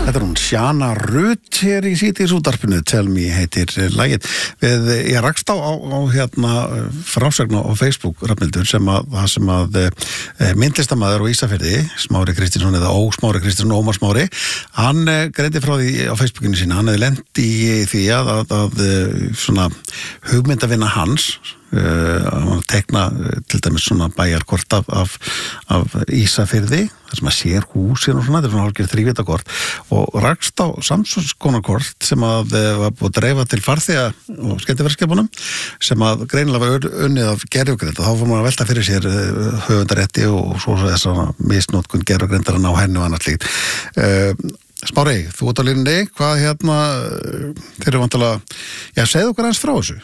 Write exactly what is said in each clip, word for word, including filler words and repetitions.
Þetta er hún Sjana Rutt hér í Síðdegis útvarpinu, Tell Me heitir lagið. Við, ég rakst á, á, á hérna frásögn á Facebook, Rafnhildur, sem að, það sem að e, myndlistarmaður á Ísafirði, Smári Kristinsson eða Ó Smári Kristinsson, Ómar Smári, hann e, greindi frá því á Facebookinu sína, hann hefði lent í því að, að, að svona hugmyndavinna hans, Uh, tekna uh, til dæmis svona bæjarkort af, af, af Ísafirði, þar sem að sér húsin og svona, þetta er svona hálfgerð þrívítakort og rakst á Samsungskort sem að uh, var búið að dreifa til farþega og skemmtiferðskipunum sem að greinilega var unnið af gerjugreind og þá fór maður að velta fyrir sér uh, höfundarétti og svo þess að misnótkun gerjugreindar að ná henni og annars líkt. uh, Smári, þú ert á línunni, hvað hérna þeir eru vantilega, já, segðu okkur eins frá þessu.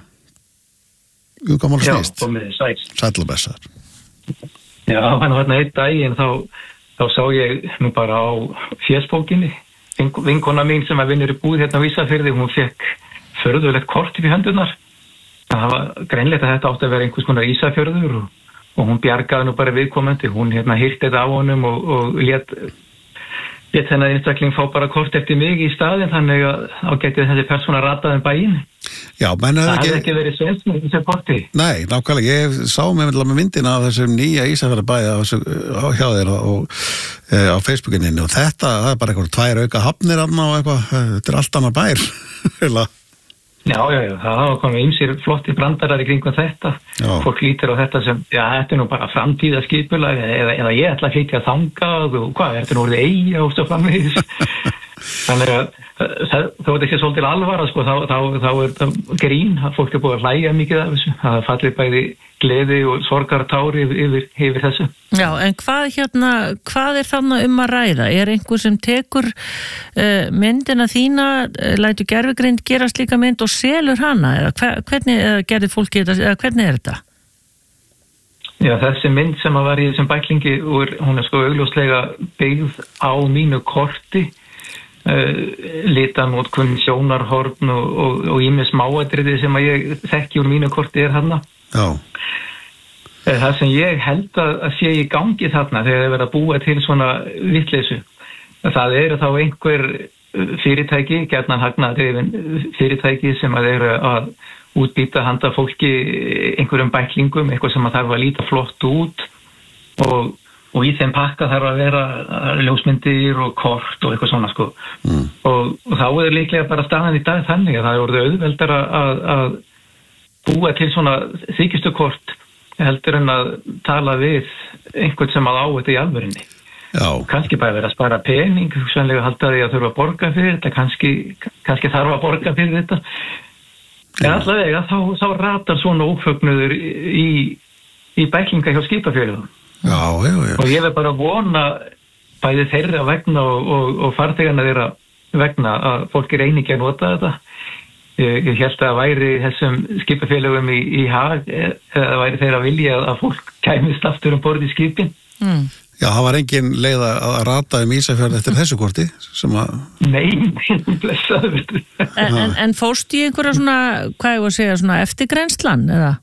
Jú, gaman að snýst. Já, komið sæl. Sæll og blessaður. Já, hann var hérna einn daginn, þá, þá sá ég nú bara á fésbókinni. Vinkona mín sem að vinnur í búð hérna á Ísafirði, hún fekk förðulegt kort upp í hendurnar. Það var greinlegt að þetta átti að vera einhvers konar Ísafjörður og, og hún bjargaði nú bara viðkomandi. Hún hérna hirti þetta á honum og, og lét, lét hennar einstakling fá bara kort eftir mig í staðinn, þannig að þá getið þessi persóna rataði um bæinn. Já, menn hefði ekki... ekki... ekki verið svens með þessi porti. Nei, nákvæmlega, ég sá með myndina af þessum nýja Ísafjarðarbæja hjá þér og e, á Facebookinni og þetta, það er bara eitthvað tvær auka hafnir og eitthvað, þetta er allt annar bær. Já, já, já, það hafa komið ýmsir flotti brandarar í kringum þetta. Já. Fólk lítur á þetta sem, já, þetta er nú bara framtíða skipulag eða, eða ég ætla að flytja þangað og hvað, þetta er nú orðið eyja og svo framvegis. Þannig að það, þó er ekki svolítið alvara, sko, þá, þá, þá er það grín, að fólk er búið að hlæja mikið af þessu. Það er fallið bæði gleði og sorgartári yfir, yfir, yfir þessu. Já, en hvað hérna, hvað er þannig um að ræða? Er einhver sem tekur uh, myndina þína, uh, lætur gervigreind gera slíka mynd og selur hana? Eða hver, hvernig eða gerði fólki þetta, eða hvernig er þetta? Já, þessi mynd sem að var í þessum bæklingi, hún er sko augljóslega byggð á mínu korti, Uh, litanótkun, sjónarhorn og, og, og ýmis smáatriði sem að ég þekki úr mínu korti er þarna. Já. Uh, það sem ég held að, að sé í gangi þarna þegar það verið að búa til svona vitleysu. Það eru þá einhver fyrirtæki, gjarnan hagnaðardrifin fyrirtæki sem að eru að útbýta handa fólki einhverjum bæklingum, eitthvað sem að þarf að líta flott út og og í þeim pakka þarf að vera ljósmyndir og kort og eitthvað svona sko. Mm. Og, og þá er líklega bara staðan í dag þannig að það er orðið auðveldara að, að búa til svona þykistu kort heldur en að tala við einhvern sem að á þetta í alvörinni. Já. Kannski bara vera að spara pening, sannlega halda því að þurfa að borga fyrir þetta, kannski, kannski þarf að borga fyrir þetta. Já. En allavega þá, þá ratar svona ófögnuður í, í bæklinga hjá skipafélögum. Já, já, já. Og ég vil bara vona bæði þeirra vegna og, og, og farþegarna þeirra vegna að fólki reyni ekki að nota þetta. Ég, ég held að væri þessum skipafélögum í, í hag eða væri þeirra vilja að fólk kæmist aftur um borð í skipin. Mm. Já, það var engin leið að rata um Ísafjörð eftir þessu korti sem að... Nei, blessaður. En, en, en fórst í einhverja svona, hvað ég var að segja, svona eftirgrennslan, eða?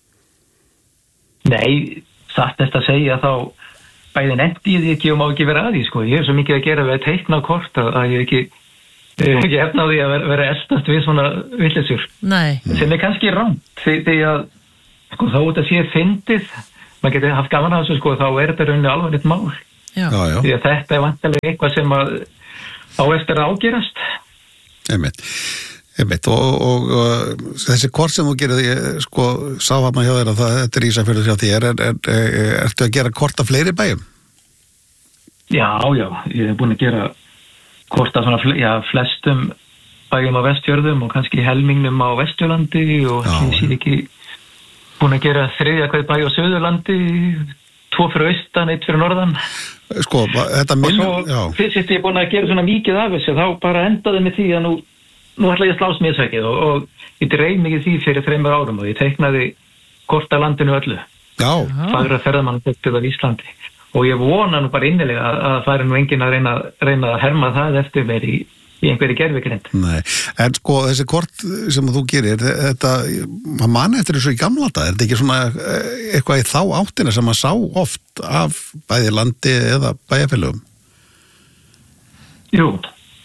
Nei, satt eftir að segja þá bæði nefndi ég því ekki og má ekki vera að því sko. Ég hef svo mikið að gera við að teikna kort að ég ekki, ekki efna á því að vera, vera eldast við svona villesur. Nei. Sem er kannski rámt því að sko, þá út að sé fyndið, maður getur haft gaman af þessu sko, þá er þetta rauninni alveg eitt mál. Já. Já, já. Því að þetta er vantilega eitthvað sem að á eftir að ágerast. Einmitt. Einmitt, og, og, og þessi kort sem þú gerir, ég sko sá hann hjá þér að það, þetta er Ísafjörður hjá þér, er, er, er, ertu að gera kort af fleiri bæjum? Já, já, ég hef búin að gera kort af svona, já, flestum bæjum á Vestfjörðum og kannski helmingnum á Vestjólandi og ég sé ekki búin að gera þriðja hvað bæj á Suðurlandi, tvo fyrir austan, eitt fyrir norðan. Sko, þetta minn, og svo fyrst ég er búin að gera svona mikið af þessu, þá bara endaði með því að nú Nú ætla ég að slá smiðsvækið og, og ég dreif mikið því fyrir þreymur árum og ég teiknaði kort af landinu öllu. Já. Fagra ferðamannaböktið af Íslandi. Og ég vona nú bara innilega að, að það er nú enginn að reyna, reyna að herma það eftir mér í, í einhverju gervigreind. Nei, en sko þessi kort sem þú gerir, þetta, maður mann eftir þessu í gamla þetta, er þetta ekki svona eitthvað í þá áttina sem maður sá oft af bæði landi eða bæjarfélögum? Jú.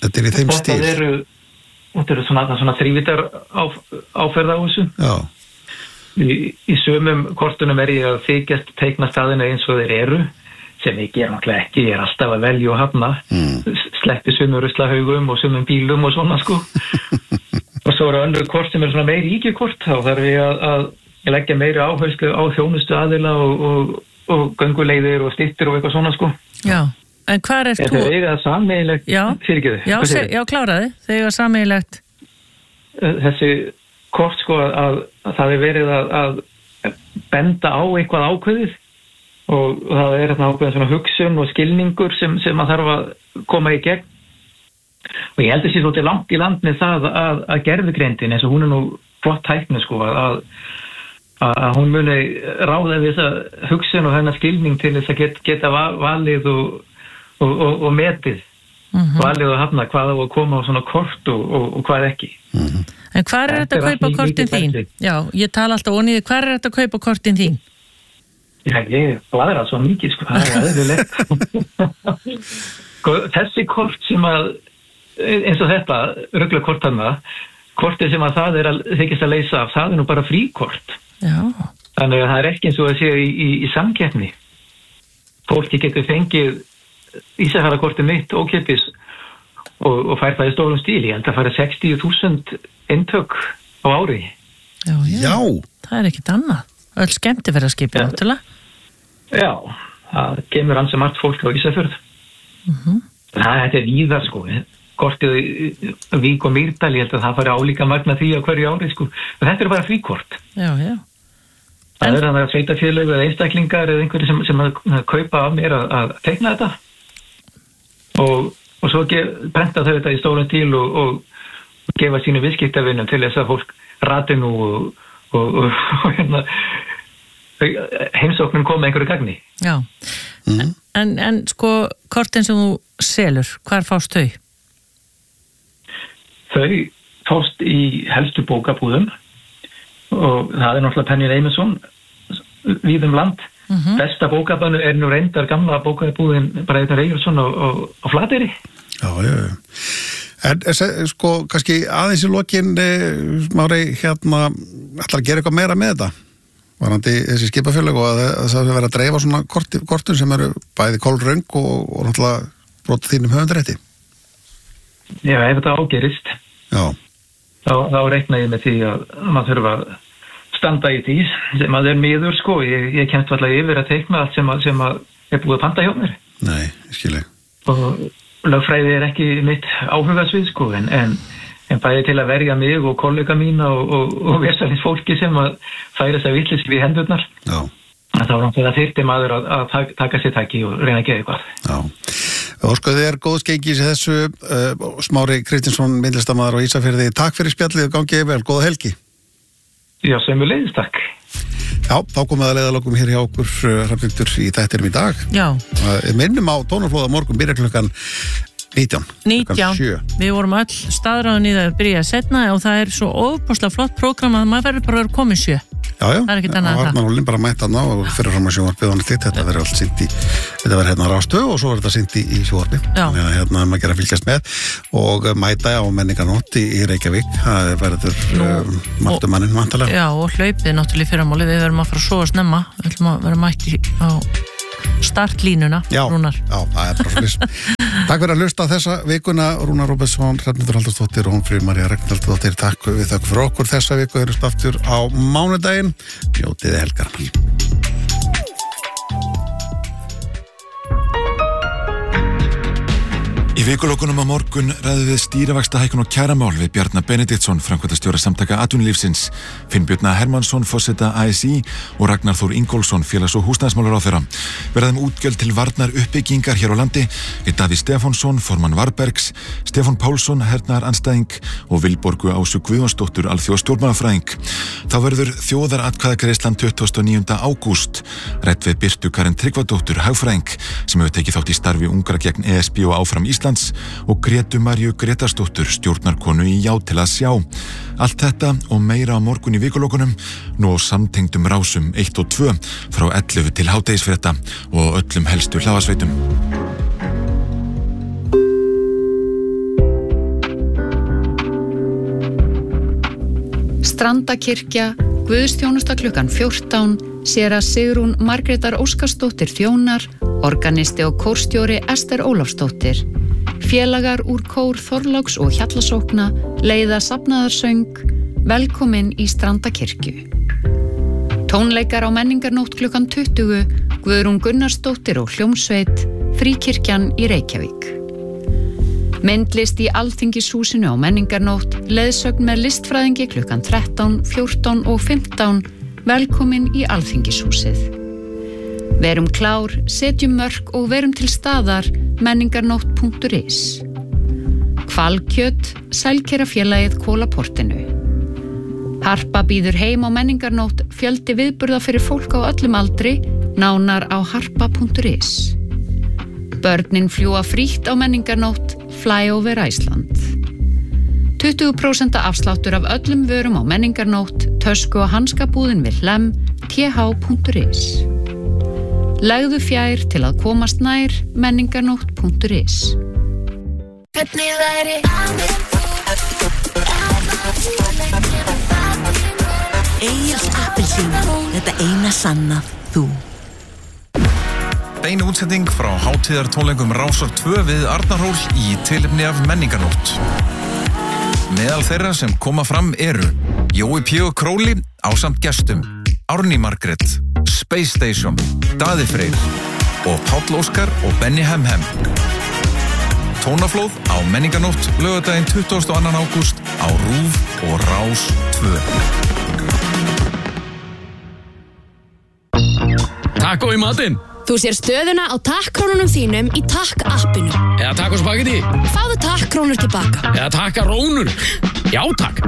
Þetta er í þeim stíl. Þetta eru, þetta eru svona, svona þrívítar á, áferð á þessu. Já. Í, í sömum kortunum er ég að þykjast teikna staðina eins og þeir eru, sem ég ger náttúrulega ekki, ég er alltaf að velja og hafna, mm. sleppi sumum ruslahaugum og sumum bílum og svona sko. Og svo eru önnur kort sem eru svona meiri ígjukort, þá þarf ég að, að leggja meiri áherslu á þjónustu aðila og, og, og gönguleiðir og styttur og eitthvað svona sko. Já, en hvað er þú? Þetta er eiga sameiginlegt, fyrirgeðu. Já, se, já, kláraði, þeir eiga sameiginlegt. Þessi kort sko að, að það er verið að, að benda á eitthvað ákveðið og það er hérna ákveðin svona hugsun og skilningur sem, sem að þarf að koma í gegn. Og ég heldur sér svolítið langt í land með það að, að gervigreindin, eins og hún er nú flott tækni sko, að, að hún muni ráða við þessa hugsun og hennar skilning til þess að get, geta valið og, og, og, og metið, mm-hmm. valið og hafna hvað á að koma á svona kort og, og, og hvað ekki. Mm-hmm. En hvað er þetta að kaupa kortin þín? Já, ég tala alltaf oniði, hvað er þetta að kaupa kortin þín? Já, ég bladra svo mikið sko, það er eðlilegt. Þessi kort sem að eins og þetta, ruglakortanna, kortið sem að það er að þykist að leysa af, það er nú bara fríkort. Já. Þannig að það er ekki eins og að sé í, í, í samkeppni. Fólki getur fengið Ísafjarðarkortið mitt ókeypis og, og fær það í stórum stíl. Ég held að fara sextíu þúsund eintök á ári. Já, já. Já. Það er ekkit annað. Öll skemmtiferðarskipi, náttúrulega. Já, það kemur ansi margt fólk á Ísafjörð. Mhm. Það þetta er víðar sko. Kortið Vík og Mýrdal, ég held að það fari álíka magna því á hverju ári sko. Þetta er bara fríkort. Já, já. Það en... er þannig að sveitafélög eða einstaklingar eða einhverju sem, sem að, að kaupa af mér að, að teikna þetta og, og svo gef, brenta þau þetta í stóran til og, og, og gefa sínu viðskiptavinnum til þess að fólk rati nú og, og, og, og hérna, heimsóknum koma einhverju gagni. Já, mm. en, en sko kortin sem þú selur, hvar fást þau? Þau fást í helstu bókabúðum og það er náttúrulega Penny Einarsson víðum land. Mm-hmm. Besta bókabúðinu er nú reyndar gamla bókabúðin bara Einar Eyjólfsson á, á, á Flateyri. Já, já, já. En sko, kannski aðeins í lokin Smári, hérna ætlar að gera eitthvað meira með þetta? Varandi þessi skipafélög og að það verður að dreifa svona korti, kortum sem eru bæði kolröng og, og náttúrulega brota þínum höfundarétti. Já, ef þetta ágerist Já. Þá, þá reikna ég með því að maður þurfa að standa í því sem að er miður sko, ég, ég kemst alltaf yfir að teikna allt sem að, sem að er búið að panta hjá mér. Nei, ég skil ég. Og lögfræði er ekki mitt áhugasvið sko, en, en, en bæði til að verja mig og kollega mína og, og, og versalins fólki sem að færa þess að vitlis við hendurnar. Já. Þá er náttúrulega þyrfti maður að, að taka sér tæki og reyna að gera eitthvað. Já. Óskuðu þér góð skengis í þessu uh, Smári Kristinsson, myndlistarmaður á Ísafirði. Takk fyrir spjallið og gangið vel, góða helgi. Já, sömuleiðis, takk. Já, þá komum við að leiðalokum hér hjá okkur Hrafnhildur í þættinum í dag. Já. Uh, minnum á tónarflóða morgun byrja klukkan nítján. nítján. Við vorum öll staðráðin í það að byrja að setna og það er svo óbúslega flott prógram að maður verður bara að vera komið sjö. Já, já, það er ekkert annað að það. Það var Arnar bara mætt að ná og fyrir fram að sjónvarpið og þetta verður allt sýnt í, þetta verður hérna Rástvö og svo verður þetta sýnt í, í sjónvarpi. Þannig að hérna maður gera að fylgjast með og mæta á menningarnótt í, í Reykjavík, það verður um, máttumanninn vantarlega. Já, og hlaupið náttúrulega í fyrramáli, við verðum að fara að sofa snemma, við ætlum að vera mætti á startlínuna, já, Rúnar. Já, það er bara svo Takk fyrir að hlusta þessa vikuna, Rúnar Róbertsson, Hrafnhildur Halldórsdóttir og Hólmfríður María Ragnhildsdóttir. Takk við þakka fyrir okkur þessa viku, erum aftur á mánudaginn. Njótiði helgar. Í vikulokunum á morgun ræðum við stýrivaxtahækkun og kjaramál við Bjarna Benediktsson, framkvæmdastjóra samtaka atvinnulífsins, Finnbjörn Hermannsson, forseta A S I og Ragnar Þór Ingólfsson, félags- og húsnæðismálaráðherra. Við ræðum útgjöld til varnar uppbyggingar hér á landi við Davíð Stefánsson, formann Varbergs, Stefán Pálsson, hernaðaranstæðing og Vilborgu Ásu Guðjónsdóttur, alþjóða stjórnmálafræðing. Þá verður þjóðaratkvæðagreiðslan tuttugasta og níunda ágúst, rætt við Birtu Karen Tryggvadóttur, hagfræðing, sem hefur tekið þátt í starfi ungra gegn E S B og áfram Íslands og Grétu Maríu Gretarsdóttur, stjórnarkonu í Já til að sjá. Allt þetta og meira á morgun í vikulokunum, nú á samtengdum rásum eitt og tvö frá ellefu til hádegisfrétta og öllum helstu hlaðasveitum. Strandakirkja, guðsþjónusta klukkan fjórtán, séra Sigrún Margrétar Óskarsdóttir þjónar, organisti og kórstjóri Ester Ólafsdóttir. Félagar úr kór Þorláks og Hjallasókna leiða safnaðarsöng, velkomin í Strandakirkju. Tónleikar á menningarnótt klukkan tuttugu, Guðrún Gunnarsdóttir og hljómsveit, Fríkirkjan í Reykjavík. Myndlist í Alþingishúsinu á menningarnótt, leiðsögn með listfræðingi klukkan þrettán, fjórtán og fimmtán, velkomin í Alþingishúsið. Verum klár, setjum mörk og verum til staðar, menningarnótt punktur is. Hvalkjöt, sælkerafélagið Kólaportinu. Harpa býður heim á menningarnótt, fjöldi viðburða fyrir fólk á öllum aldri, nánar á harpa punktur is. Börnin fljúa frítt á menningarnótt, Flyover Iceland. tuttugu prósent afsláttur af öllum vörum á menningarnótt, tösku og hanskabúðin við Hlemm, t h punktur is. Legðu fjær til að komast nær, menningarnótt punktur is. Hvernig væri Egils appelsín, þetta eina sanna þú. Bein útsending frá hátíðartónleikum Rásar tvö við Arnarhól í tilefni af menningarnótt. Meðal þeirra sem koma fram eru Jói P. Króli ásamt gestum, Árný Margrét, Space Station, Daði Freyr og Páll Óskar og Benny Hemhem. Tónaflóð á menningarnótt laugardaginn tuttugasta og annan ágúst á RÚV og Rás tvö. Taco í matinn. Þú sér stöðuna á takkrónunum þínum í takk-appinu. Eða taco spagetti. Fáðu takkrónur tilbaka. Eða takkarónur. Já, takk.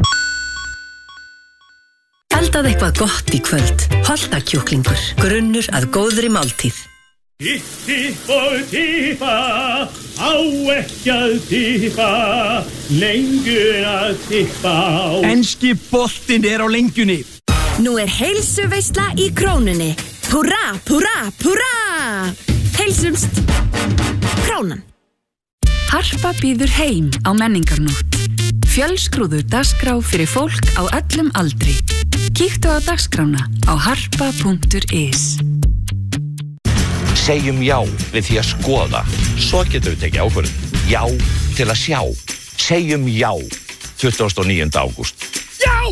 Eldað eitthvað gott í kvöld. Holtakjúklingur, grunnur að góðri máltíð. Hipp og tippa, á ekki að tippa, lengur að tippa á. Enski boltinn er á lengjunni. Nú er heilsuveisla í Krónunni. Húrra, húrra, húrra! Heilsumst! Krónan. Harpa býður heim á menningarnótt. Fjölskrúður dagskrá fyrir fólk á öllum aldri. Kíktu á dagskrána á harpa punktur is. Segjum já við því að skoða. Svo getum við tekið ákvörðun. Já til að sjá. Segjum já tuttugasta og níunda ágúst. Já!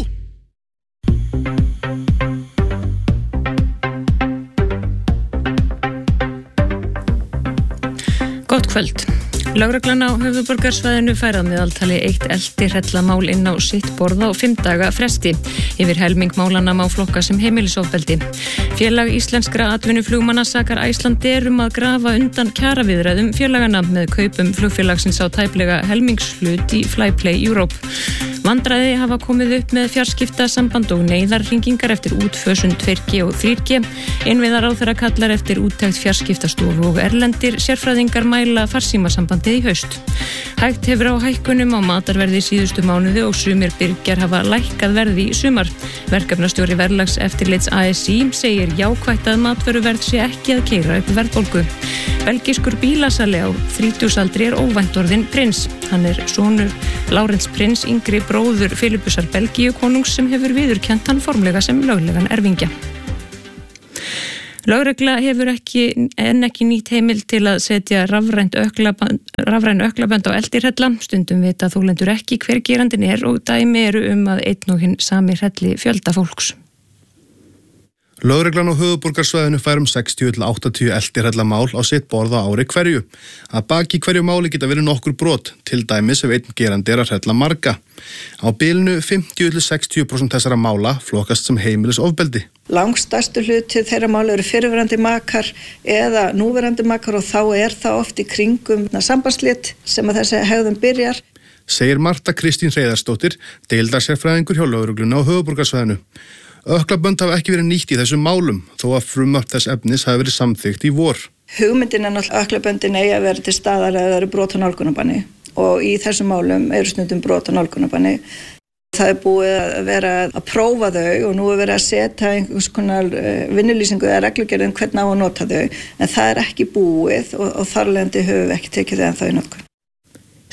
Gott kvöld. Lögreglan á höfuðborgarsvæðinu fær að meðaltali eitt eldihrellamál inn á sitt borð á fimm daga fresti. Yfir helming málanna má flokka sem heimilisofbeldi. Félag íslenskra atvinnuflugmanna sakar Icelandair um að grafa undan kjaraviðræðum félagana með kaupum flugfélagsins á tæplega helmingshlut í Flyplay Europe. Vandræði hafa komið upp með fjarskiptasamband og neyðarhringingar eftir útfösun tvö G og þrjú G. Innviðaráðherra kallar eftir úttekt fjarskiptastofu og erlendir sérfræðingar mæla farsímasambandið í haust. Hægt hefur á hækkunum á matarverði síðustu mánuði og sumir byrgjar hafa lækkað verði í sumar. Verkefnastjóri verðlagseftirlits A S í segir jákvætt að matvöruverð sé ekki að keyra upp verðbólgu. Belgískur bílasali á þrítugsaldri er óvænt orðinn prins. Hann er sonur Lárens prins, yngri bróður Filipusar Belgíu konungs sem hefur viðurkennt hann formlega sem löglegan erfingja. Lögregla hefur ekki, en ekki nýtt heimild til að setja rafrænt öklaband, rafræn öklabönd á eldirhella. Stundum vita þolendur ekki hver gerandinn er og dæmi eru um að einn og hinn sami hrelli fjölda fólks. Lögreglan á höfuðborgarsvæðinu fær um sextíu til áttatíu eldirhellamál á sitt borð á ári hverju. Að baki hverju máli geta verið nokkur brot, til dæmis ef einn gerandi er að hrella marga. Á bilinu fimmtíu til sextíu prósent þessara mála flokkast sem heimilisofbeldi. Langstærstu hluti þeirra mála eru fyrrverandi makar eða núverandi makar og þá er það oft í kringum sambandsslit sem að þessi hegðun byrjar. Segir Marta Kristín Hreiðarsdóttir, deildarsérfræðingur hjá lögreglunni á höfuðborgarsvæðinu. Öklabönd hafa ekki verið nýtt í þessum málum, þó að frumvarp þess efnis hafi verið samþykkt í vor. Hugmyndin er náttúrulega öklaböndin eigi að vera til staðar eða það eru brot á nálgunarbanni og í þessum málum eru stundum brot á nálgunarbanni. Það er búið að vera að prófa þau og nú er verið að setja einhvers konar vinnulýsingu eða reglugerð um hvernig á að nota þau, en það er ekki búið og, og þarlegandi höfum við ekki tekið þau en þá í notkun.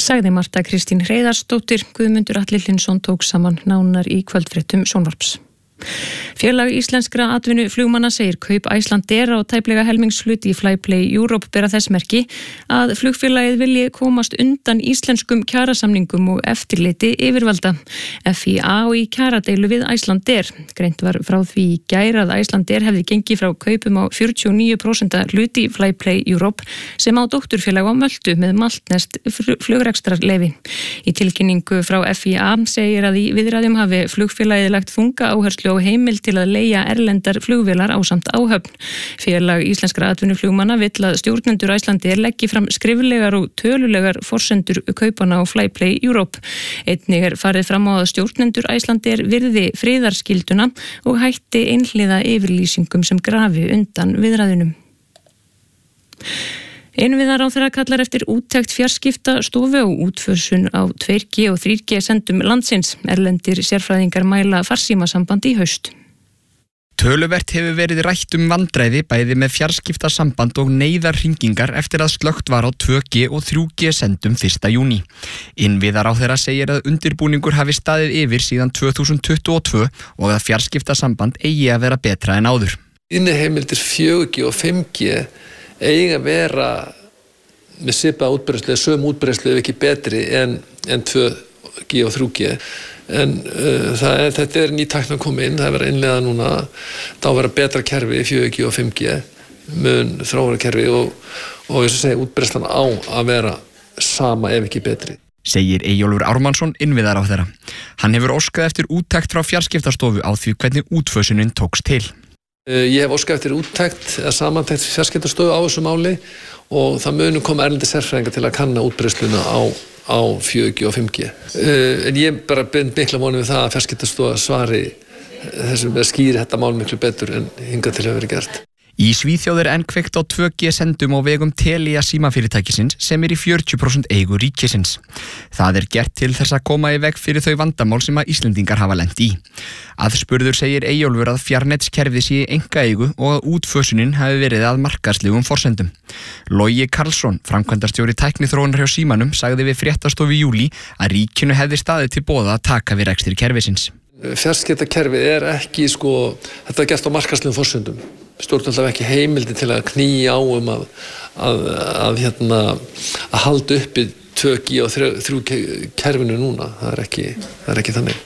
Sagði Marta Kristín Hreiðarsdóttir. Guðmundur Atli Hlynsson tók saman nánar í kvöldfréttum Sjónvarps. Félag íslenskra atvinnuflugmanna segir kaup Icelandair á tæplega helmingshlut í Flyplay Europe bera þess merki að flugfélagið vilji komast undan íslenskum kjarasamningum og eftirliti yfirvalda. F I A og í kjaradeilu við Icelandair. Greint var frá því í gær að Icelandair hefði gengið frá kaupum á fjörutíu og níu prósent hlut í Flyplay Europe sem á dótturfélag á Möltu með maltneskt flugrekstrarleyfi. Í tilkynningu frá F I A segir að í viðræðum hafi flugfélagið lagt þunga áherslu og heimild til að leigja erlendar flugvélar ásamt áhöfn. Félag íslenskra atvinnuflugmanna vill að stjórnendur Icelandair leggi fram skriflegar og tölulegar forsendur kaupana á Flyplay Europe. Einnig er farið fram á að stjórnendur Icelandair virði friðarskilduna og hætti einhliða yfirlýsingum sem grafi undan viðræðunum. Innviðaráðherra kallar eftir úttekt fjarskiptastofu og útförsun á tvö G og þrjú G sendum landsins. Erlendir sérfræðingar mæla farsímasamband í haust. Töluvert hefur verið rætt um vandræði bæði með fjarskiptasamband og neyðarhringingar eftir að slökkt var á tvö G og þrjú G sendum fyrsta júní. Innviðaráðherra segir að undirbúningur hafi staðið yfir síðan tvö þúsund tuttugu og tvö og að fjarskiptasamband eigi að vera betra en áður. Inniheimildir fjögur G og fimm G eiga að vera með svipaða útbreiðslu, sömu útbreiðslu ef ekki betri en, en tvö G og þrjú G. En uh, það er, þetta er ný tækni að koma inn, það er verið að innleiða núna, þá vera betra kerfi fjögur G og fimm G, mun þróara kerfi og, og eins og segja útbreiðslan á að vera sama ef ekki betri. Segir Eyjólfur Ármannsson innviðaráðherra. Hann hefur óskað eftir úttekt frá fjarskiptastofu á því hvernig útfösunin tókst til. Ég hef óskað eftir úttekt eða samantekt fjarskiptastofu á þessu máli og það munu koma erlendir sérfræðingar til að kanna útbreiðsluna á, á fjögur G og fimm G. En ég bara bind mikla vonum við það að fjarskiptastofa svari þessum að skýri þetta mál miklu betur en hingað til hefur verið gert. Í Svíþjóð er enn kveikt á tvö G sendum á vegum Telia símafyrirtækisins sem er í fjörutíu prósent eigu ríkisins. Það er gert til þess að koma í veg fyrir þau vandamál sem að Íslendingar hafa lent í. Aðspurður segir Eyjólfur að fjarnetskerfið sé í einkaeigu og að útfösunin hafi verið að markaðslegum forsendum. Logi Karlsson, framkvæmdastjóri tækniþróunar hjá Símanum, sagði við fréttastofu í júlí að ríkinu hefði staðið til boða að taka við rekstri kerfisins. Fjarskiptakerfið er ekki, sko, þetta er gert á markaðslegum forsendum. Stjórnvöld hafa ekki heimildi til að knýja á um að, að, að, hérna, að halda uppi tvö G og þrjú G kerfinu núna. Það er ekki, það er ekki þannig.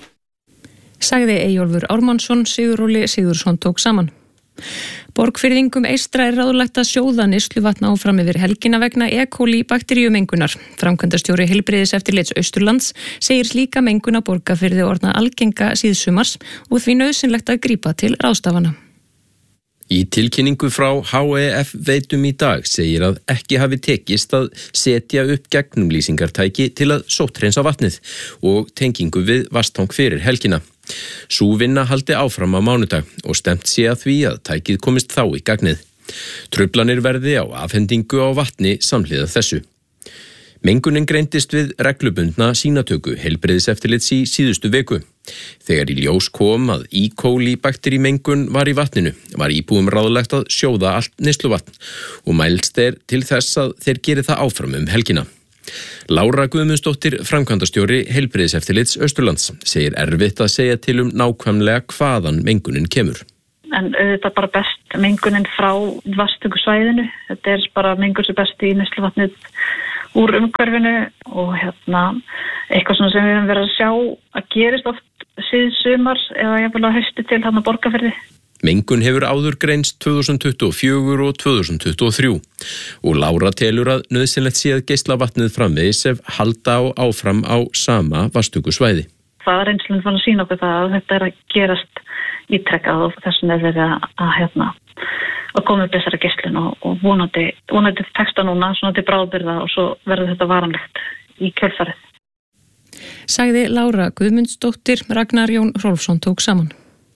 Sagði Eyjólfur Ármannsson, Siguróli Sigursson tók saman. Borgfirðingum eystra er ráðlagt að sjóða neysluvatn áfram yfir helgina vegna E. coli bakteríumengunar. Framkvæmdastjóri Heilbrigðiseftirlits Austurlands segir slíka mengun að Borgarfirði orðna algenga síðsumars og því nauðsynlegt að grípa til ráðstafana. Í tilkynningu frá H E F veitum í dag segir að ekki hafi tekist að setja upp gegnumlýsingartæki til að sótthreinsa vatnið og tengingu við vatnstank fyrir helgina. Sú vinna haldi áfram á mánudag og stemt sé að því að tækið komist þá í gagnið. Truflanir verði á afhendingu á vatni samhliða þessu. Mengunin greindist við reglubundna sýnatöku heilbrigðiseftirlits í síðustu viku. Þegar í ljós kom að E. coli bakteríumengun var í vatninu, var íbúum ráðlegt að sjóða allt neysluvatn og mælst er til þess að þeir geri það áfram um helgina. Lára Guðmundsdóttir, framkvæmdastjóri Heilbrigðiseftirlits Austurlands, segir erfitt að segja til um nákvæmlega hvaðan mengunin kemur. En þetta er bara best mengunin frá vatnstökusvæðinu. Þetta er bara mengun sem best í neysluvatnið úr umhverfinu og hérna eitthvað svona sem við höfum verið að sjá að gerist oft síðsumar eða jafnvel að hausti til hann á Borgarfirði. Mengun hefur áður greinst tvö þúsund tuttugu og fjögur og tvö þúsund tuttugu og þrjú og Lára telur að nauðsynlegt sé að geislavatnið framvegis ef halda á áfram á sama vatnstökusvæði. Það er reynslun fann að sýna okkur það að þetta er að gerast ítrekkað og þessum er verið að, að hérna að koma upp þessari geislun og, og vonandi, vonandi teksta núna svona til bráðbirgða og svo verður þetta varanlegt í kjölfarið. Sagði Lára Guðmundsdóttir, Ragnar Jón Hrólfsson tók saman.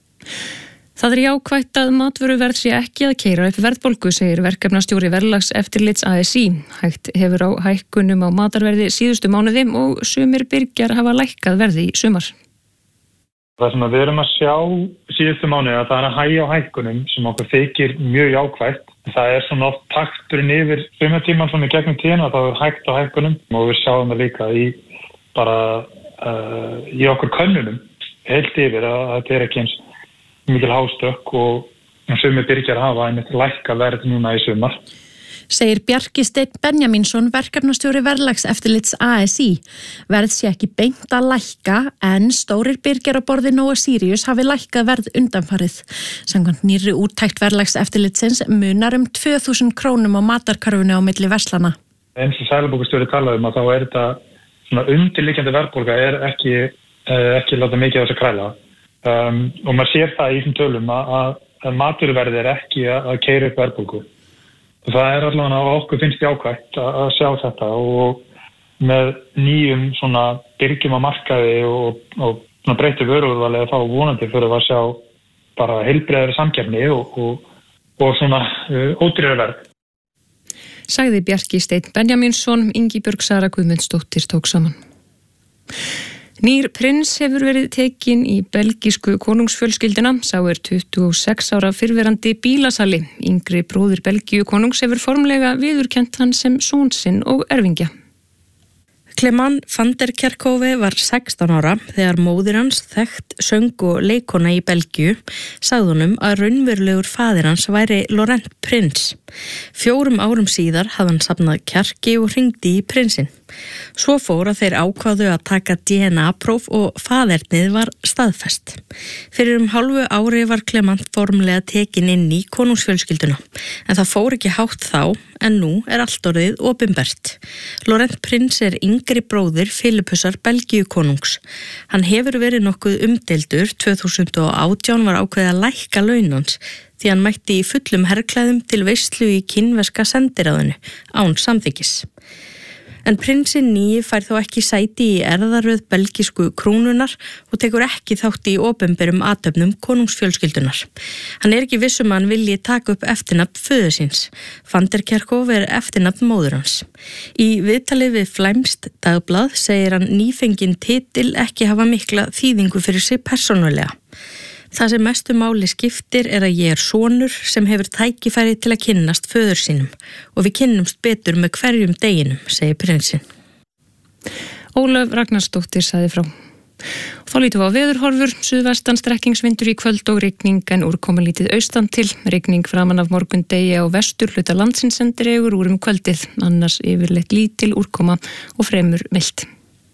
Það er jákvætt að matvöruverð sé ekki að keyra upp verðbólgu, segir verkefnastjóri verðlagseftirlits A S í. Hægt hefur á hækkunum á matarverði síðustu mánuði og sumir byrgjar hafa lækkað verði í sumar. Það sem að við erum að sjá síðustu mánuði að það er að hægja á hækkunum sem okkur þykir mjög jákvætt. Það er svona oft takturinn yfir sumartímann svona í gegnum tíðina að það er hægt á hækkunum og við sjáum það líka í bara uh, í okkur könnunum heilt yfir að þetta er ekki eins mikil hástökk og sumir byrjar að hafa einmitt lækka verð núna í sumar. Segir Bjarki Steinn Benjamínsson, verkefnastjóri verðlagseftirlits A S í. Verð sé ekki beint að lækka en stórir birgjar á borði Nóa Sirius hafi lækkað verð undanfarið. Samkvæmt nýrri úttækt verðlagseftirlitsins munar um tvö þúsund krónum á matarkarfinu á milli verslana. Eins og Seðlabankastjóri talaði um að þá er þetta svona undirliggjandi verðbólga er ekki, ekki láta mikið á þess að kræla. Um, og maður sér það í þessum tölum að, að, að maturverð er ekki að, að keyra upp verðbólgu. Það er allavega að okkur finnst jákvætt að sjá þetta og með nýjum svona byrgjum á markaði og, og breyttu vöruúrvali þá vonandi fyrir að sjá bara heilbrigðari samkeppni og, og, og svona uh, ódýrari verð. Sagði Bjarki Steinn Benjamínsson, Ingibjörg Sara Guðmundsdóttir tók saman. Nýr prins hefur verið tekinn í belgísku konungsfjölskylduna, sá er tuttugu og sex ára fyrrverandi bílasali. Yngri bróðir Belgíu konungs hefur formlega viðurkennt hann sem son sinn og erfingja. Clement van der Kerkhove var sextán ára þegar móðir hans, þekkt söng- og leikona í Belgíu, sagði honum að raunverulegur faðir hans væri Laurent Prins. Fjórum árum síðar hafði hann safnað kjarki og hringdi í prinsinn. Svo fór að þeir ákváðu að taka D N A-próf og faðernið var staðfest. Fyrir um hálfu ári var Clement formlega tekin inn í konungsfjölskylduna, en það fór ekki hátt þá, en nú er allt orðið opinbert. Laurent Prins er yngri bróðir Filipusar Belgíu konungs. Hann hefur verið nokkuð umdeildur, tvö þúsund og átján var ákveðið að lækka laun hans, því hann mætti í fullum herklæðum til veislu í kínverska sendiráðinu, án samþykkis. En prinsinn nýi fær þó ekki sæti í erðaröð belgísku krúnunar og tekur ekki þátt í opinberum athöfnum konungsfjölskyldunar. Hann er ekki viss um að hann vilji taka upp eftirnafn föður síns. Van der Kerkhove er eftirnafn móður hans. Í viðtalið við Flæmst dagblað segir hann nýfengin titil ekki hafa mikla þýðingu fyrir sig persónulega. Það sem mestu máli skiptir er að ég er sonur sem hefur tækifæri til að kynnast föður sínum og við kynnumst betur með hverjum deginum, segir prinsinn. Ólöf Ragnarsdóttir sagði frá. Þá lítum við á veðurhorfur, suðvestan strekkingsvindur í kvöld og rigning en úrkomin lítið austan til. Rigning framan af morgun degi á vestur hluta landsins en dregur úr um kvöldið, annars yfirleitt lítil úrkoma og fremur milt.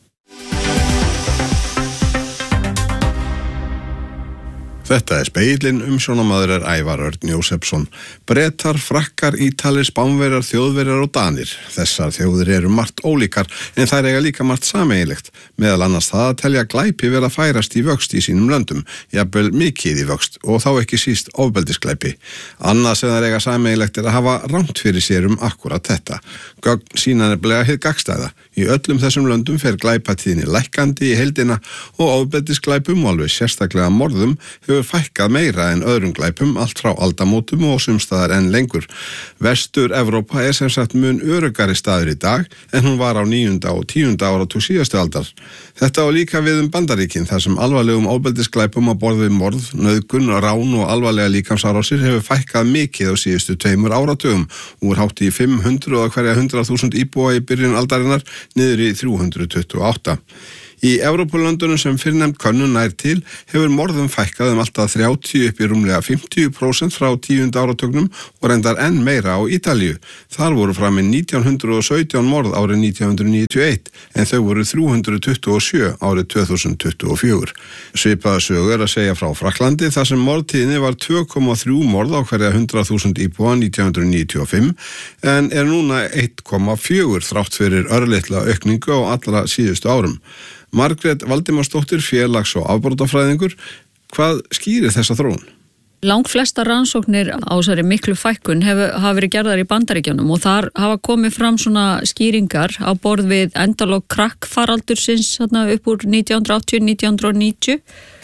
Þetta er Speillin, umsjónamaður er Ævar Örn Jósefsson. Bretar, Frakkar, Ítalir, Spánverjar, Þjóðverjar og Danir. Þessar þjóðir eru margt ólíkar en þær eiga líka margt sameiginlegt. Meðal annars það að telja glæpi vera að færast í vöxt í sínum löndum, jafnvel mikið í vöxt og þá ekki síst ofbeldisglæpi. Annað sem þær eiga sameiginlegt er að hafa rangt fyrir sér um akkurat þetta. Gögn sýna nefnilega hið gagnstæða. Í öllum þessum löndum fer glæpatíðni lækkandi í heildina og ofbeldisglæpum og alveg sérstaklega morðum hefur fækkað meira en öðrum glæpum allt frá aldamótum og sumstaðar enn lengur. Vestur-Evrópa er sem sagt mun öruggari staður í dag en hún var á níunda og tíunda áratug síðustu aldar. Þetta á líka við um Bandaríkin þar sem alvarlegum ofbeldisglæpum á borð við morð, nauðgun, rán og alvarlega líkamsárásir hefur fækkað mikið á síðustu tveimur áratugum úr hátt í fimm hundruð á hverja hundrað þúsund íbúa í byrjun aldarinnar niður í þrjú hundruð tuttugu og átta. Í Evrópulöndunum sem fyrrnefnd könnun nær til hefur morðum fækkað um alltaf þrjátíu upp í rúmlega fimmtíu prósent frá tíunda áratugnum og reyndar enn meira á Ítalíu. Þar voru framin nítján hundruð og sautján morð árið nítján hundruð níutíu og eitt en þau voru þrjú hundruð tuttugu og sjö árið tvö þúsund tuttugu og fjögur. Svipaða sögu er að segja frá Frakklandi þar sem morðtíðni var tvö komma þrjú morð á hverja hundrað þúsund íbúa nítján hundruð níutíu og fimm en er núna eitt komma fjögur þrátt fyrir örlitla aukningu á allra síðustu árum. Margrét Valdimarsdóttir, félags- og afbrotafræðingur, hvað skýrir þessa þróun? Langt flesta rannsóknir á þessari miklu fækkun hafa verið gerðar í Bandaríkjunum og þar hafa komið fram svona skýringar á borð við endalok krakkfaraldursins upp úr nítján hundruð áttatíu til nítján hundruð níutíu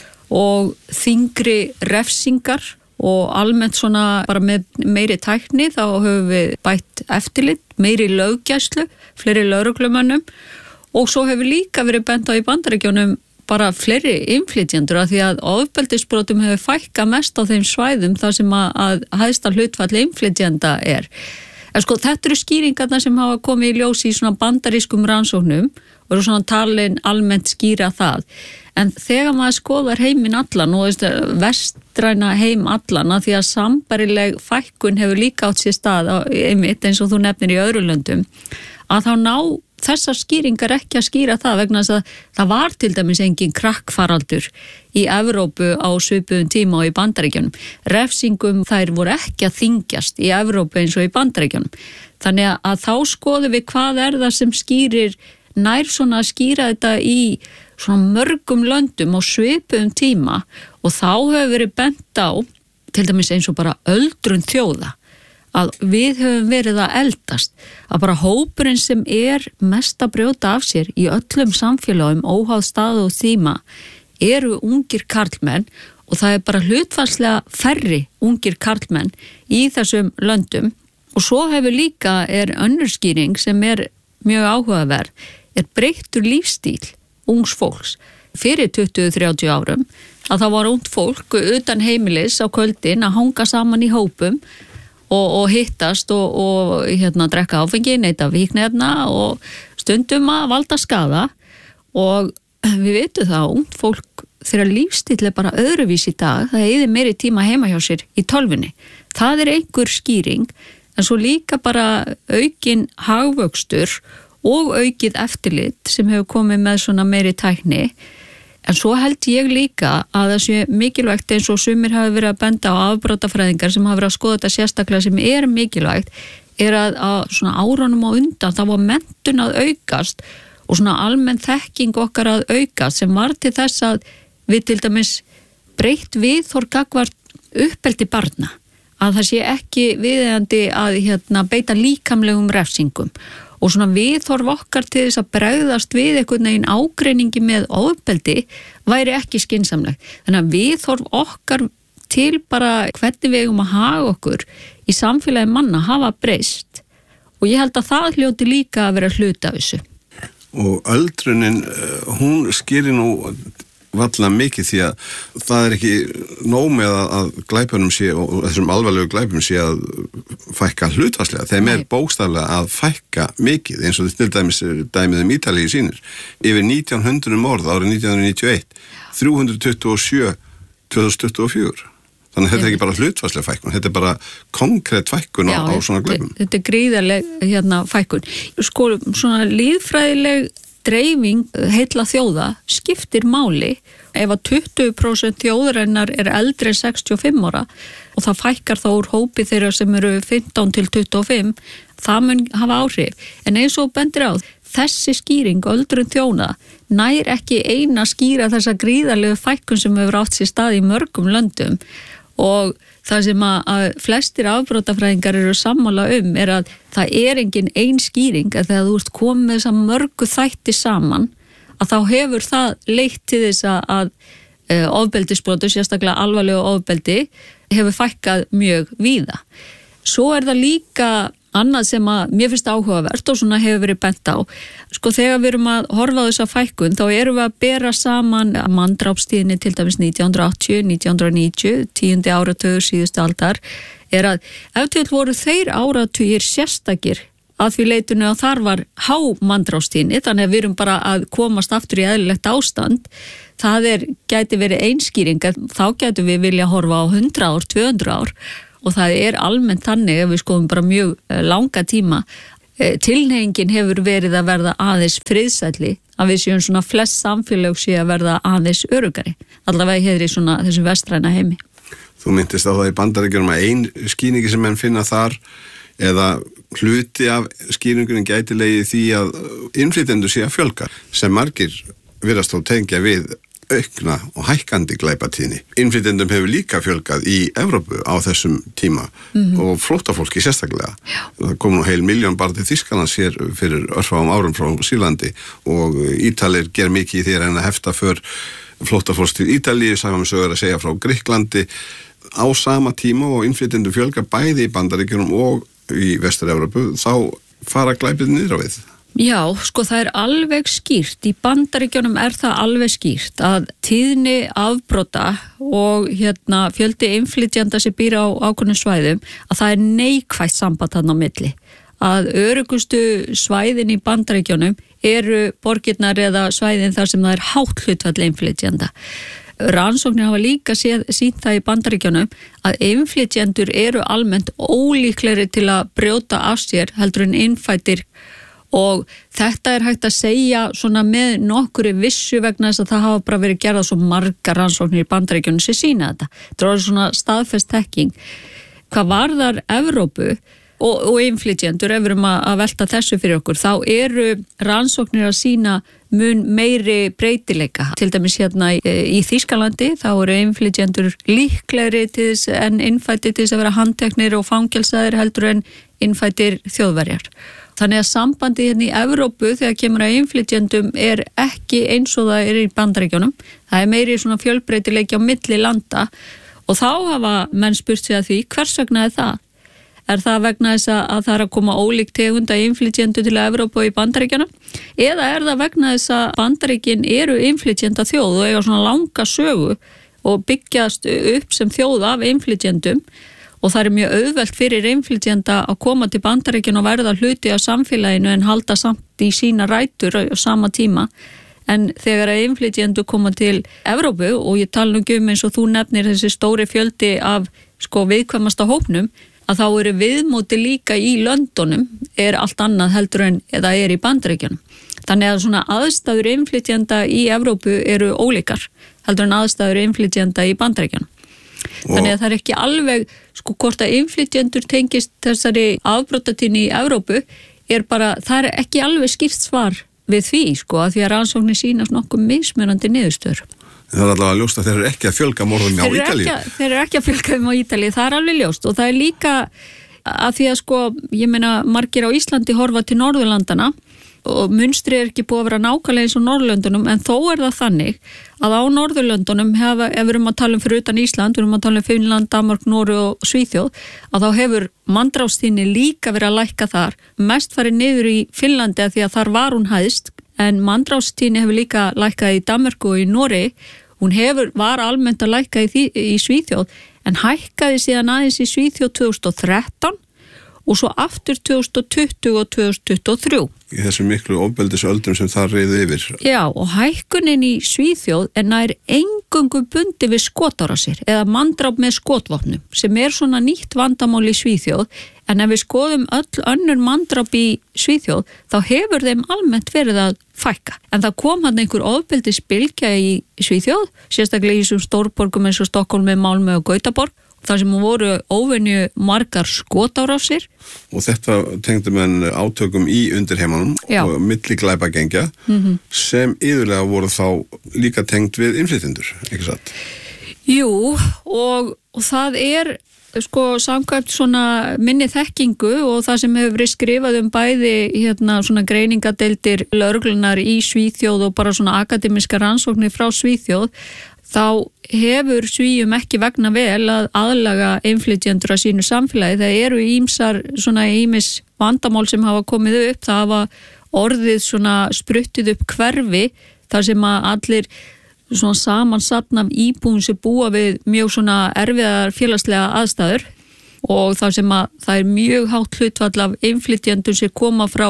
og þyngri refsingar og almennt svona bara með meiri tækni þá höfum við bætt eftirlit, meiri löggæslu, fleiri lögreglumönnum. Og svo hefur líka verið bent á í Bandaríkjunum bara fleiri innflytjendur af því að ofbeldisbrotum hefur fækkað mest á þeim svæðum þar sem að, að hæsta hlutfall innflytjenda er. En sko þetta eru skýringarna sem hafa komið í ljós í svona bandarískum rannsóknum og eru svona talin almennt skýra það. En þegar maður skoðar heiminn allan og vestræna heim allan að því að sambarileg fækkun hefur líka átt sér stað einmitt eins og þú nefnir í öðru löndum, að þá ná þessar skýringar ekki að skýra það vegna þess að það var til dæmis engin krakkfaraldur í Evrópu á svipuðum tíma og í Bandaríkjunum. Refsingum þær voru ekki að þyngjast í Evrópu eins og í Bandaríkjunum. Þannig að þá skoðum við hvað er það sem skýrir nær svona að skýra þetta í svona mörgum löndum á svipuðum tíma og þá hefur verið bent á til dæmis eins og bara öldrun þjóða að við höfum verið að eldast, að bara hópurinn sem er mest að brjóta af sér í öllum samfélagum, óháð staðu og tíma, eru ungir karlmenn og það er bara hlutfallslega færri ungir karlmenn í þessum löndum og svo hefur líka er önnur skýring sem er mjög áhugaverð, er breyttur lífstíl ungs fólks. Fyrir tuttugu til þrjátíu árum að það var ungt fólk utan heimilis á kvöldin að hanga saman í hópum Og, og hittast og, og hérna drekka áfengi, neyta víknefna og stundum að valda skaða og við veitum það ungt fólk þegar lífstíl er bara öðruvís í dag, það eyðir meiri tíma heima hjá sér í tölvunni. Það er einhver skýring en svo líka bara aukin hagvöxtur og aukið eftirlit sem hefur komið með svona meiri tækni. En svo held ég líka að það sé mikilvægt eins og sumir hafi verið að benda á afbrotafræðingar sem hafi verið að skoða þetta sérstaklega sem er mikilvægt er að, að svona árunum á undan það var menntun að aukast og svona almenn þekking okkar að aukast sem var til þess að við til dæmis breytt viðhorf gagnvart uppeldi barna að það sé ekki viðeigandi að hérna, beita líkamlegum refsingum og svona viðhorf okkar til þess að bregðast við einhvern veginn ágreiningi með ofbeldi væri ekki skynsamleg. Þannig að viðhorf okkar til bara hvernig við eigum að haga okkur í samfélagi manna hafa breyst og ég held að það hljóti líka að vera hluti af þessu. Og öldrunin, hún skýrir nú valla mikið því að það er ekki nóg með að glæpunum sé og þessum alvarlegu glæpum sé að fækka hlutfallslega. Þeim er bókstaflega að fækka mikið eins og þetta til dæmis dæmið um Ítalíu sýnir. Yfir nítján hundruð morð árið nítján hundruð níutíu og eitt, þrjú hundruð tuttugu og sjö tvö þúsund tuttugu og fjögur. Þannig að þetta er ekki bara hlutfallslega fækkun, þetta er bara konkrétt fækkun á, á svona glæpum. Þetta er gríðarleg hérna, fækkun. Sko, svona líðfræðileg dreifing heilla þjóða skiptir máli ef að tuttugu prósent þjóðarinnar er eldri en sextíu og fimm ára og það fækkar þá úr hópi þeirra sem eru fimmtán til tuttugu og fimm, það mun hafa áhrif. En eins og bendir á, þessi skýring öldrun þjóna nær ekki eina skýra þessa gríðarlegu fækkun sem hefur átt sér stað í mörgum löndum og það sem að, að flestir afbrotafræðingar eru sammála um er að það er engin ein skýring að þegar þú ert komið með þess að mörgu þætti saman að þá hefur það leitt til þess að, að e, ofbeldisbrotu, sérstaklega alvarlegu ofbeldi, hefur fækkað mjög víða. Svo er það líka annað sem að mér finnst áhugavert og svona hefur verið bent á. Sko þegar við erum að horfa á þessa fækkun þá erum við að bera saman manndrápstíðinni til dæmis nítján hundruð áttatíu, nítján hundruð níutíu, tíundi áratugur síðustu aldar er að ef til voru þeir áratugir sérstakir að því leitinu að þar var há manndrápstíðinni þannig að við erum bara að komast aftur í eðlilegt ástand. Það er, gæti verið einskýring þá gætu við vilja horfa á hundrað ár, tvö hundruð ár og það er almennt þannig ef við skoðum bara mjög langa tíma tilhneigingin hefur verið að verða aðeins friðsælli að við séum svona flest samfélag sé að verða aðeins öruggari allavega hefur í svona þessu vestræna heimi. Þú myndist á það í Bandaríkjunum að ein skýringi sem menn finna þar eða hluti af skýringunum gæti legið því að innflytjendur sé að fjölga sem margir virðast þó tengja við aukna og hækkandi glæpatíðni. Innflytjendum hefur líka fjölgað í Evrópu á þessum tíma mm-hmm. og flóttafólki sérstaklega. Já. Það kom nú heil miljón bara til Þýskalands hér fyrir örfáum árum frá Sýrlandi og Ítalir ger mikið í því að hefta för flóttafólks til Ítalíu, sagðum við sögur að segja frá Grikklandi á sama tíma og innflytjendum fjölga bæði í Bandaríkjunum og í Vestur-Evrópu, þá fara glæpið niður á við. Já, sko það er alveg skýrt, í Bandaríkjunum er það alveg skýrt að tíðni afbrota og hérna fjöldi innflytjenda sem býr á ákveðnum svæðum, að það er neikvætt samband þarna á milli. Að öruggustu svæðin í Bandaríkjunum eru borgirnar eða svæðin þar sem það er hátt hlutfall innflytjenda. Rannsóknir hafa líka sýnt það í Bandaríkjunum að innflytjendur eru almennt ólíklegri til að brjóta af sér heldur en innfættir. Og þetta er hægt að segja svona með nokkuri vissu vegna þess að það hafa bara verið gerða svo margar rannsóknir í Bandaríkjunum sem sína þetta. Þetta er svona staðfest þekking. Hvað varðar Evrópu og, og innflytjendur, ef við erum að velta þessu fyrir okkur, þá eru rannsóknir að sína mun meiri breytileika. Til dæmis hérna í, í Þýskalandi þá eru innflytjendur líklegri til þess en innfættir til þess að vera handteknir og fangelsaðir heldur en innfættir þjóðverjar. Þannig að sambandi hérna í Evrópu þegar kemur að innflytjendum er ekki eins og það er í Bandaríkjunum. Það er meiri svona fjölbreytileiki á milli landa og þá hafa menn spurt sig að því hvers vegna er það? Er það vegna þess að það er að koma ólík tegunda innflytjendu til Evrópu og í Bandaríkjunum? Eða er það vegna þess að Bandaríkin eru innflytjenda þjóð og eiga svona langa sögu og byggjast upp sem þjóð af innflytjendum? Og það er mjög auðvelt fyrir innflytjenda að koma til Bandaríkjunum og verða hluti af samfélaginu en halda samt í sína rætur á sama tíma. En þegar að innflytjendur koma til Evrópu, og ég tala nú ekki um eins og þú nefnir þessi stóri fjöldi af sko viðkvæmasta hópnum, að þá eru viðmóti líka í löndunum er allt annað heldur en eða er í Bandaríkjunum. Þannig að svona aðstæður innflytjenda í Evrópu eru ólíkar heldur en aðstæður innflytjenda í Bandaríkjunum. Þannig að það er ekki alveg, sko hvort að innflytjendur tengist þessari afbrotatíðni í Evrópu er bara, það er ekki alveg skýrt svar við því, sko, að því að rannsóknir sýnast nokkuð mismunandi niðurstöður. Það er allavega ljóst að þeir eru ekki að fjölga morðum á Ítalíu. Þeir eru ekki að fjölga um á Ítalíu, það er alveg ljóst og það er líka að því að sko, ég meina margir á Íslandi horfa til Norðurlandana og munstri er ekki búið að vera nákvæmlega eins og Norðurlöndunum en þó er það þannig að á Norðurlöndunum hefa, ef við erum að tala um fyrir utan Ísland, við erum að tala um Finnland, Danmark, Noreg og Svíþjóð, að þá hefur manndrápstíðni líka verið að lækka þar, mest farið niður í Finnlandi að því að þar var hún hæst, en manndrápstíðni hefur líka lækkað í Danmörku og í Noregi, hún hefur, var almennt að lækka í, því, í Svíþjóð, en hækkaði síðan aðeins í Svíþjóð tvö þúsund og þrettán og svo aftur tvö þúsund tuttugu og tvö þúsund tuttugu og þrjú. Í þessum miklu ofbeldisöldrum sem það reyði yfir. Já, og hækkunin í Svíþjóð er nær eingöngu bundi við skotárásir eða manndráp með skotvopnum sem er svona nýtt vandamál í Svíþjóð, en ef við skoðum öll önnur manndráp í Svíþjóð þá hefur þeim almennt verið að fækka. En það kom hann einhver ofbeldisbylgja í Svíþjóð, sérstaklega í þessum stórborgum eins og Stokkólmi, Malmö og Gautaborg, þar sem voru óvenju margar skotárásir. Og þetta tengdi menn átökum í undirheimunum og milli glæpagengja mm-hmm. sem yfirlega voru þá líka tengd við innflytjendur, ekki satt? Jú, og, og það er sko samkvæmt svona minni þekkingu og það sem hefur verið skrifað um bæði hérna svona greiningadeildir lögreglunar í Svíþjóð og bara svona akademiska rannsóknir frá Svíþjóð, þá hefur Svíum ekki vegna vel að aðlaga innflytjendur að sínu samfélagi. Það eru ýmsar svona ýmis vandamál sem hafa komið upp, það hafa orðið svona spruttið upp hverfi þar sem að allir svona samansatn af íbúum sem búa við mjög svona erfiðar félagslega aðstæður og þar sem að það er mjög hátt hlutfall af innflytjendur sem koma frá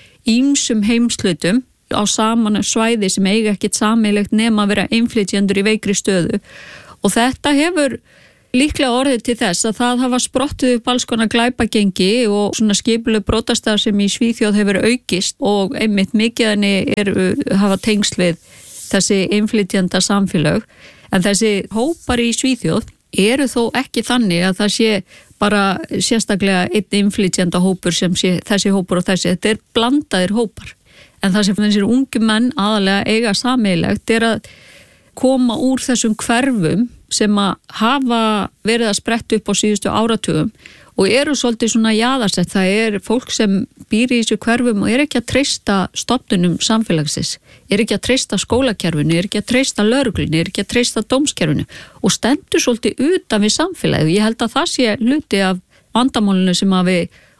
ýmsum heimshlutum á saman svæði sem eiga ekkert sameiginlegt nema að vera innflytjendur í veikri stöðu og þetta hefur líklega orðið til þess að það hafa sprottið upp alls konar glæpagengi og svona skipuleg brotastar sem í Svíþjóð hefur aukist og einmitt mikið henni er, hafa tengsl við þessi innflytjenda samfélög en þessi hópar í Svíþjóð eru þó ekki þannig að það sé bara sérstaklega einn innflytjenda hópur sem sé þessi hópur og þessi, þetta er blandaðir hópar. En það sem þessir ungu menn aðalega eiga sameiginlegt er að koma úr þessum hverfum sem að hafa verið að spretta upp á síðustu áratugum og eru svolítið svona jaðarsett. Það er fólk sem býr í þessu hverfum og er ekki að treysta stofnunum samfélagsins, er ekki að treysta skólakerfinu, er ekki að treysta lögreglunni, er ekki að treysta dómskerfinu og stendur svolítið utan við samfélagið. Ég held að það sé hluti af vandamálinu sem að við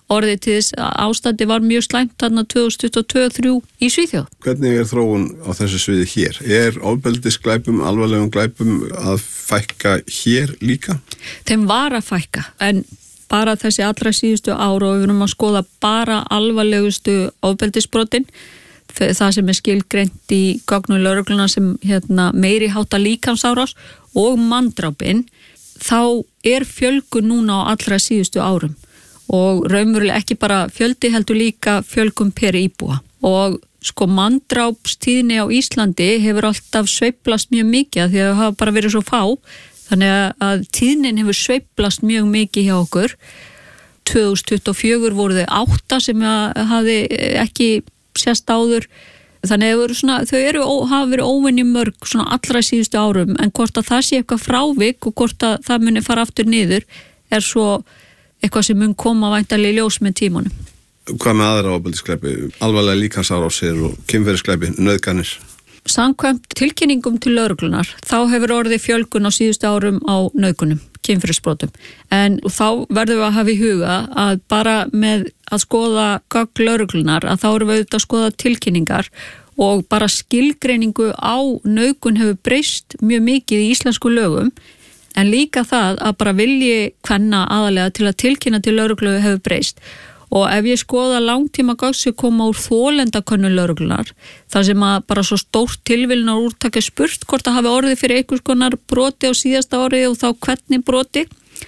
orðið til þess að ástandi var mjög slæmt þarna tvö þúsund tuttugu og tvö til þrjú í Svíþjóð. Hvernig er þróun á þessu sviði hér? Er ofbeldisglæpum, alvarlegum glæpum að fækka hér líka? Þeim var að fækka, en bara þessi allra síðustu ára og við erum að skoða bara alvarlegustu ofbeldisbrotin, það sem er skilgreint í gögnum lögregluna sem hérna, meiri hátta líkamsárás og manndrápin, þá er fjölgun núna á allra síðustu árum og raunverulega ekki bara fjöldi heldur líka fjölgun per íbúa og sko manndrápstíðni á Íslandi hefur alltaf sveiflast mjög mikið því að það hafa bara verið svo fá þannig að tíðnin hefur sveiflast mjög mikið hjá okkur. tvö þúsund tuttugu og fjögur voru þau átta sem hafi ekki sést áður. Þannig að svona, þau eru, hafa verið óvenju mörg svona allra síðustu árum en hvort að það sé eitthvað frávik og hvort að það muni fara aftur niður er svo eitthvað sem mun koma væntanlega í ljós með tímanum. Hvað með aðra ofbeldisglæpi? Alvarlega líkamsárásir og kynferðisglæpi, nauðganir? Samkvæmt tilkynningum til lögreglunar þá hefur orðið fjölgun á síðustu árum á nauðgunum, kynferðisbrotum. En þá verðum við að hafa í huga að bara með að skoða gögn lögreglunar að þá erum við auðvitað að skoða tilkynningar og bara skilgreiningu á nauðgun hefur breyst mjög mikið í íslensku lögum en líka það að bara vilji kvenna aðalega til að tilkynna til lögreglu hefur breyst. Og ef ég skoða langtíma gögn sem koma úr þolendakönnu lögreglunar, þar sem að bara svo stórt tilviljunar úrtak er spurt hvort það hafi orðið fyrir einhvers konar broti á síðasta árið og þá hvernig broti,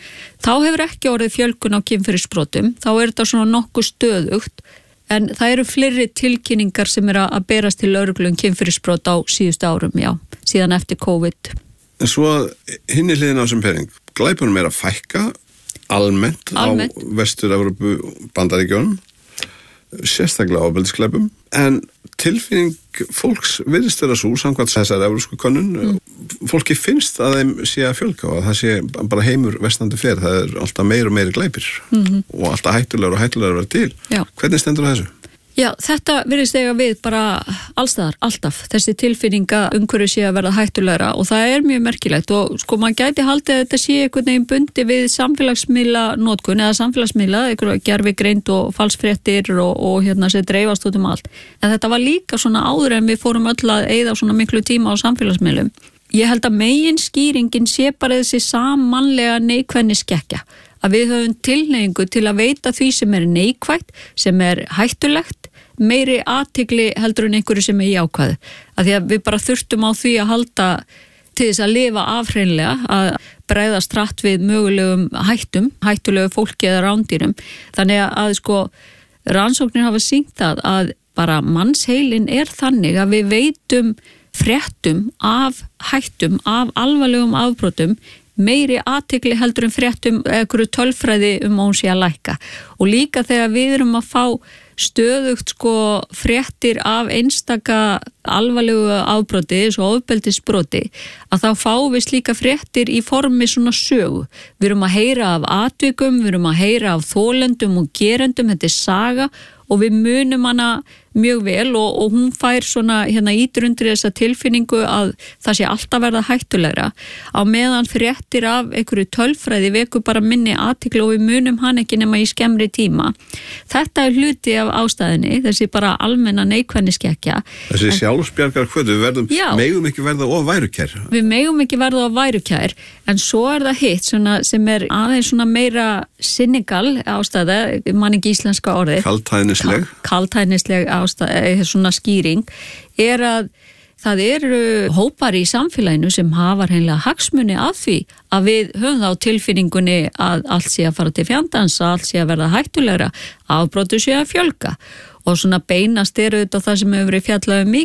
þá hefur ekki orðið fjölgun á kynferðisbrotum, þá er þetta svona nokkuð stöðugt, en það eru fleiri tilkynningar sem er að berast til lögreglu um kynferðisbrot á síðustu árum, já, síðan eftir COVID. En svo hinni hliðin á þessum pening, glæpunum er að fækka, almennt, almennt. Á Vestur-Evrópu bandaríkjónum, sérstaklega ofbeldisglæpum, en tilfinning fólks virðist vera svo samkvæmt þessar evrópsku könnun, mm. fólki finnst að þeim sé að fjölga og það sé bara heimur versnandi fer, það er alltaf meir og meiri glæpir mm-hmm. og alltaf hættulegur og hættulegur að vera til. Já. Hvernig stendur þessu? Já, þetta virðist eiga við bara allstaðar, alltaf, þessi tilfinninga umhverju sé að verða hættulegra og það er mjög merkilegt og sko maður gæti haldið að þetta sé einhvern veginn bundi við samfélagsmiðla notkun eða samfélagsmiðla, einhverja gervigreind og falsfréttir og, og hérna sem dreifast út um allt. En þetta var líka svona áður en við fórum öll að eyða svona miklu tíma á samfélagsmiðlum. Ég held að megin skýringin sé bara þessi sammannlega neikvæðni skekkja. Að við höfum tilhneigingu til að veita því sem er neikvætt, sem er hættulegt, meiri athygli heldur en einhverju sem er jákvæðu. Að því að við bara þurftum á því að halda til þess að lifa afhreinlega, að bregðast hratt við mögulegum hættum, hættulegu fólki eða rándýrum. Þannig að sko rannsóknir hafa sýnt það að bara mannsheilin er þannig að við veitum fréttum af hættum, af alvarlegum afbrotum, meiri athygli heldur en fréttum einhverju tölfræði um hún sé að lækka og líka þegar við erum að fá stöðugt sko fréttir af einstaka alvarlegu afbroti eins og ofbeldisbroti að þá fáum við slíka fréttir í formi svona sögu. Við erum að heyra af atvikum, við erum að heyra af þolendum og gerendum, þetta er saga og við munum hana mjög vel og, og hún fær svona hérna ítur undir þessa tilfinningu að það sé alltaf verða hættulegra á meðan fréttir af einhverju tölfræði vekur bara minni athygli og við munum hann ekki nema í skemmri tíma. Þetta er hluti af ástæðinni, þessi bara almenna neikvæðni skekkja. Þessi sjálfsbjargar hvötu, við verðum, megum ekki verða of værukær. Við megum ekki verða of værukær, en svo er það hitt svona, sem er aðeins svona meira cynical ástæða, man ekki íslenska orðið. Kaltæðnisleg. Kaltæðnisleg ástæða. Svona skýring er að það eru hópar í samfélaginu sem hafa hreinlega hagsmuni af því að við höfum þá tilfinningunni að allt sé að fara til fjandans, að allt sé að verða hættulegra, afbrotu sé að fjölga og svona beinast eru þetta það sem hefur verið fjallað um mikið